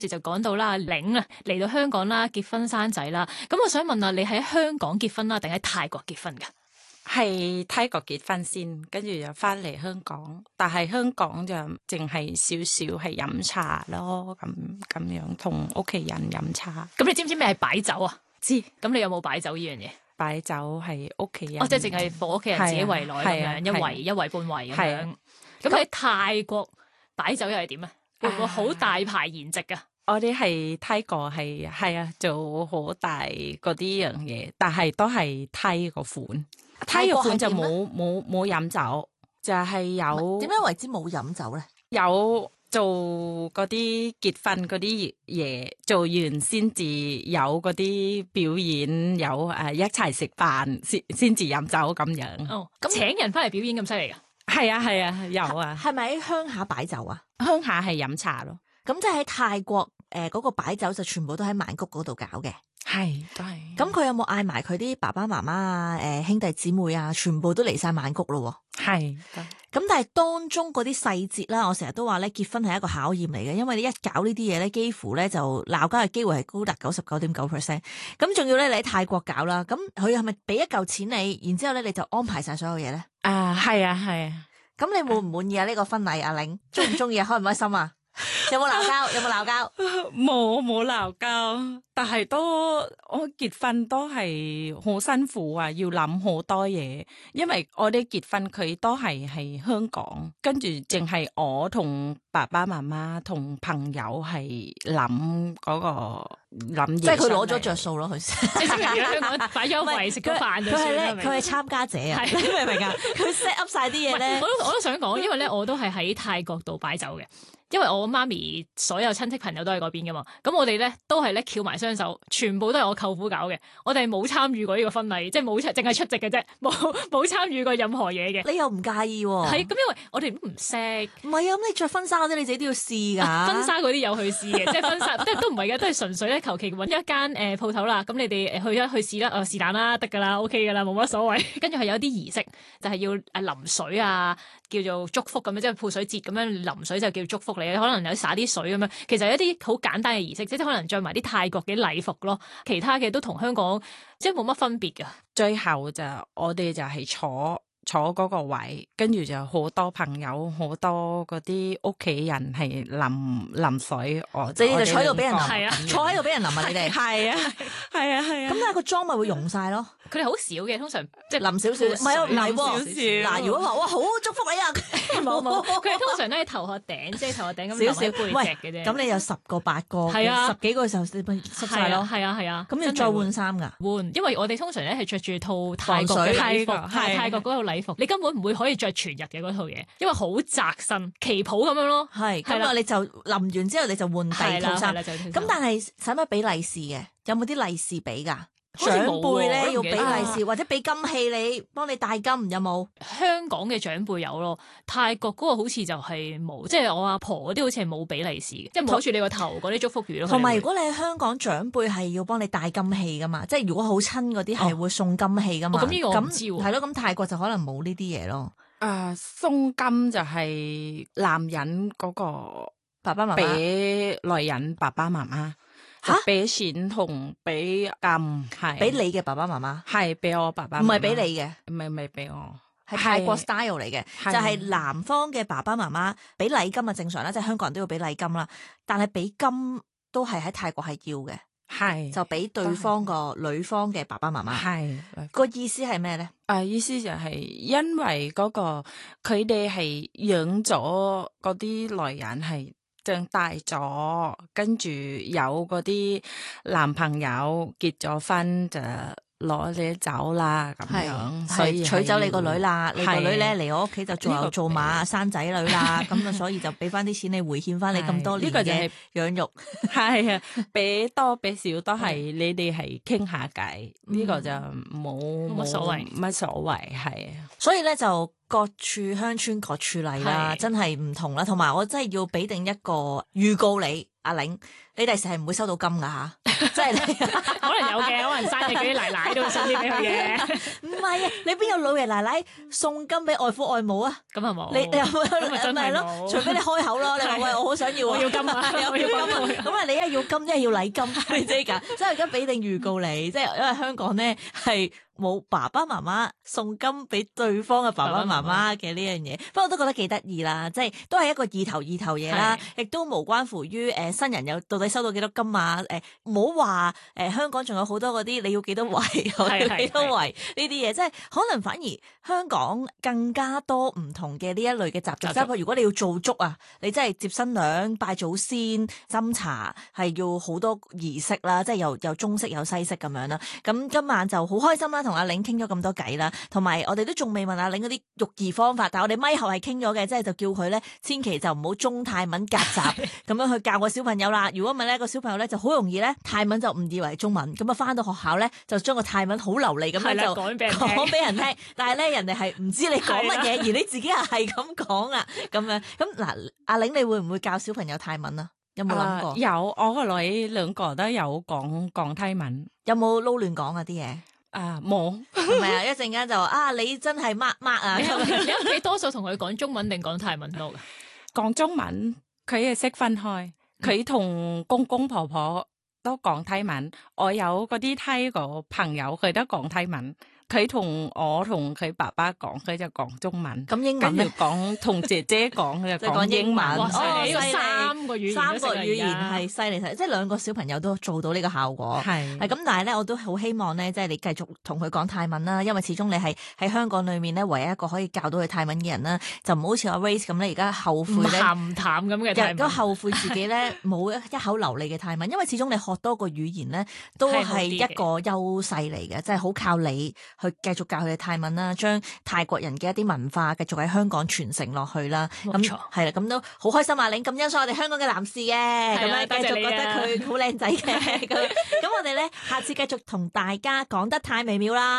就講到啦，阿玲啊嚟到香港啦，結婚生仔啦。咁我想問下，你喺香港結婚啦，定喺泰國結婚㗎？ 係泰國結婚先，跟住就翻嚟香港，但係香港就淨係少少係飲茶咯，咁樣同屋企人飲茶。 咁你知唔知咩係擺酒啊？ 知。 咁你有冇擺酒呢樣嘢？ 擺酒係屋企人， 即係淨係幫屋企人自己圍內咁樣，一圍半圍咁樣。咁喺泰國擺酒又係點啊？會唔會好大排筵席㗎？ 我哋係泰國係啊，做好大嗰啲樣嘢，但係都係泰個款。泰個款就冇飲酒，就係有。 點樣為之冇飲酒咧？ 有做嗰啲結婚嗰啲嘢，做完先至有嗰啲表演，有一齊食飯先至飲酒咁樣。 哦，咁請人翻嚟表演咁犀利㗎？ 係啊，有啊。 係咪喺鄉下擺酒啊？ 鄉下係飲茶咯。 咁即係喺泰國嗰個擺酒就全部都喺曼谷嗰度搞嘅。 係，都係。 咁佢有冇嗌埋佢啲爸爸媽媽啊、兄弟姊妹啊，全部都嚟晒曼谷咯？ 係。 咁但係當中嗰啲細節啦，我成日都話咧，結婚係一個考驗嚟嘅，因為你一搞呢啲嘢咧，幾乎咧就鬧交嘅機會係高達99.9%。咁仲要咧，你喺泰國搞啦，咁佢係咪俾一嚿錢你，然之後咧你就安排晒所有嘢咧？ 係啊。 咁你滿唔滿意啊？呢個婚禮，阿玲中唔中意啊？開唔開心啊？有冇鬧交？ 冇鬧交，但係我結婚都係好辛苦啊，要諗好多嘢，因為我哋結婚佢都係香港，跟住淨係我同爸爸媽媽同朋友係諗嗰個諗嘢， 即係佢攞咗着數咯，佢即係香港擺咗位食咗飯就算啦。 佢係參加者啊，你明唔明啊？佢 set up 晒啲嘢咧。 我都想講，因為咧我都係喺泰國度擺酒嘅。因為我媽咪所有親戚朋友都喺嗰邊噶嘛，咁我哋咧都係咧翹埋雙手，全部都係我舅父搞嘅，我哋冇參與過呢個婚禮，即係冇淨係出席嘅啫，冇參與過任何嘢嘅。 你又唔介意喎？ 係咁，因為我哋都唔識。 唔係啊，咁你着婚紗嗰啲你自己都要試噶。 婚紗嗰啲有去試嘅，即係婚紗都唔係嘅，都係純粹咧求其揾一間鋪頭啦，咁你哋去試啦，是但啦，得噶啦 ，OK 噶啦，冇乜所謂。跟住係有啲儀式，就係要淋水啊，叫做祝福咁樣，即係潑水節咁樣淋水就叫祝福你，可能有灑啲水咁樣。其實有一啲好簡單嘅儀式，即係可能着埋啲泰國嘅禮服咯，其他嘅都同香港即係冇乜分別噶。 最後我哋就係坐嗰個位，跟住就好多朋友，好多嗰啲屋企人係淋水， 你哋就坐喺度俾人淋， 係啊， 坐喺度俾人淋啊！你哋係啊。咁但係個妝咪會溶晒咯。 佢哋好少嘅，通常即係淋少少，唔係啊，唔係喎。嗱，如果話哇好祝福你啊， 冇，佢哋通常都係頭殼頂，即係頭殼頂咁淋喺背脊嘅啫。 咁你有10個8個， 係啊 ，10幾個嘅時候你咪濕晒咯。 係啊。 咁要再換衫㗎？ 換，因為我哋通常咧係着住套泰國嘅禮服，泰國嗰套禮服，你根本唔會可以着全日嘅嗰套嘢，因為好窄身旗袍咁樣咯。 係，咁啊你就淋完之後你就換第二套衫。咁但係使乜俾利是嘅？有冇啲利是俾㗎？長輩咧要俾利是，或者俾金器你，幫你戴金，有冇？ 香港嘅長輩有咯，泰國嗰個好似就係冇，即係我阿婆嗰啲好似係冇俾利是嘅，即係攞住你個頭嗰啲祝福語咯。同埋如果你喺香港，長輩係要幫你戴金器噶嘛，即係如果好親嗰啲係會送金器噶嘛。 咁呢個我唔知喎。 係咯，咁泰國就可能冇呢啲嘢咯。 送金就係男人嗰個爸爸媽媽俾女人爸爸媽媽。吓，俾錢同俾金，係俾你嘅爸爸媽媽， 係俾我爸爸媽媽， 唔係俾你嘅， 唔係俾我， 係泰國 style 嚟嘅，就係男方嘅爸爸媽媽俾禮金啊，正常啦，即係香港人都要俾禮金啦，但係俾金都係喺泰國係要嘅， 係就俾對方個女方嘅爸爸媽媽， 係個意思係咩咧？ 意思就係因為嗰個佢哋係養咗嗰啲女人係長大咗，跟住有嗰啲男朋友結咗婚就攞你走啦咁樣，所以娶走你個女啦，你個女咧嚟我屋企就做牛做馬生仔女啦，咁啊所以就俾翻啲錢你回獻翻你咁多年嘅養育， 係啊，俾多俾少都係你哋係傾下偈，呢個就冇乜所謂係啊， 所以咧就各處鄉村各處例啦，真係唔同啦，同埋我真係要俾定一個預告你，阿玲，你第時係唔會收到金噶吓。 即係你可能有嘅，可能生日嗰啲奶奶都會送啲俾佢嘅。 唔係啊？你邊有老爺奶奶送金俾外父外母啊？ 咁啊冇， 你有冇？ 咁啊真係咯， 冇除非你開口咯。你話喂，我好想要啊， 我要金啊， 我要金啊！咁啊，你一係要金，一係要禮金，你知㗎？即係而家俾定預告你，即係因為香港咧係冇爸爸媽媽送金俾對方嘅爸爸媽媽嘅呢樣嘢，不過我都覺得幾得意啦，即係都係一個意頭嘢啦，亦都無關乎於新人有到底收到幾多金啊？唔好話香港仲有好多嗰啲你要幾多圍，我要幾多圍呢啲嘢，即係可能反而香港更加多唔同嘅呢一類嘅習俗，即係如果你要做足啊，你真係接新娘、拜祖先、斟茶係要好多儀式啦，即係又中式有西式咁樣啦。咁今晚就好開心啦，同阿玲傾咗咁多偈啦，同埋我哋都仲未問阿玲嗰啲育兒方法，但係我哋咪後係傾咗嘅，即係就叫佢咧千祈就唔好中泰文夾雜咁樣去教個小朋友啦。如果唔係咧，個小朋友咧就好容易咧泰文就誤以為中文，咁啊翻到學校咧就將個泰文好流利咁樣就講俾人聽，但係咧人哋係唔知你講乜嘢，而你自己又係咁講啊咁樣。咁嗱，阿玲你會唔會教小朋友泰文啊？有冇諗過？ 有，我個女兩個都有講泰文。 有冇撈亂講啊啲嘢？ 冇， 係咪啊？一陣間就你真係乜啊！ 你屋企多數同佢講中文定講泰文多㗎？ 講中文，佢係識分開。佢同公公婆婆都講泰文。我有嗰啲泰國朋友，佢都講泰文。佢同我同佢爸爸講，佢就講中文。 咁英文咧？ 講同姐姐講，佢就講英文。 哇！ 犀利， 三個語言係犀利，即係兩個小朋友都做到呢個效果。係咁，但係咧，我都好希望咧，即係你繼續同佢講泰文啦，因為始終你係喺香港裏面咧，唯一一個可以教到佢泰文嘅人啦，就唔好似阿 Race 咁咧，而家後悔咧， 鹹淡咁嘅泰文， 亦都後悔自己咧冇一口流利嘅泰文，因為始終你學多個語言咧，都係一個優勢嚟嘅，即係好靠你去繼續教佢哋泰文啦，將泰國人嘅一啲文化繼續喺香港傳承落去啦。咁係啦，咁都好開心啊！你咁欣賞我哋香港嘅男士嘅，咁樣繼續覺得佢好靚仔嘅。咁我哋咧下次繼續同大家講得太微妙啦。